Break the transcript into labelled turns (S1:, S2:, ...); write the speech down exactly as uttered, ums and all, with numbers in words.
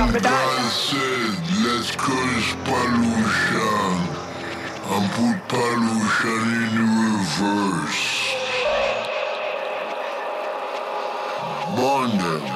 S1: after that.
S2: God said, let's curse pollution and put pollution in reverse. Burn them.